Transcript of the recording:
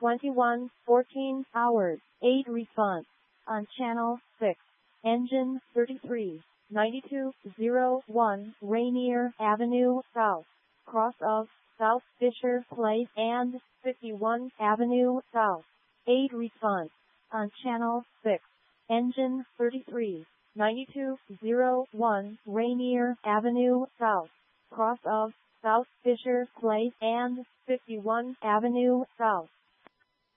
21, 14 hours, 8 response. On channel 6. Engine 33, 9201 Rainier Avenue South. Cross of South Fisher Place and 51 Avenue South. 8 response. On channel 6. Engine 33, 9201 Rainier Avenue South. Cross of South Fisher Place and 51 Avenue South.